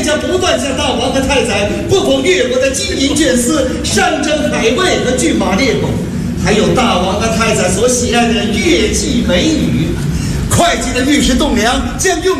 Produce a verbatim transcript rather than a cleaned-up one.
将不断向大王和太宰布封越国的金银绢丝、山珍海味和骏马猎狗，还有大王和太宰所喜爱的乐伎美女。会稽的御史栋梁将用